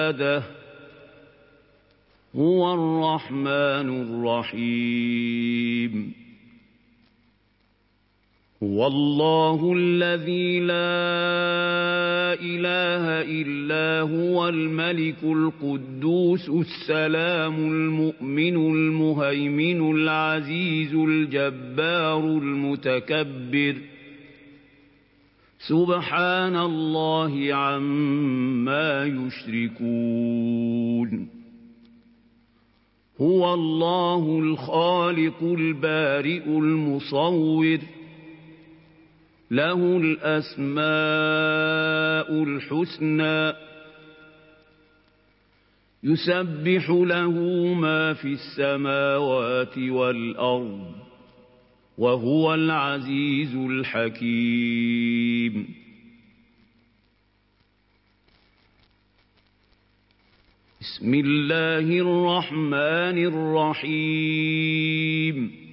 هو الرحمن الرحيم هو الله الذي لا إله إلا هو الملك القدوس السلام المؤمن المهيمن العزيز الجبار المتكبر سبحان الله عما يشركون هو الله الخالق البارئ المصور له الأسماء الحسنى يسبح له ما في السماوات والأرض وهو العزيز الحكيم بسم الله الرحمن الرحيم